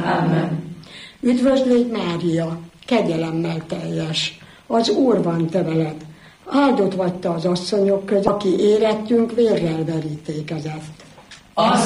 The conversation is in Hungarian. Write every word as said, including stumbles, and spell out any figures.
Amen. Üdvözlégy Mária, kegyelemmel teljes, az Úr van te veled. Áldott vagy te az asszonyok között, aki érettünk vérrel verítékezett. Az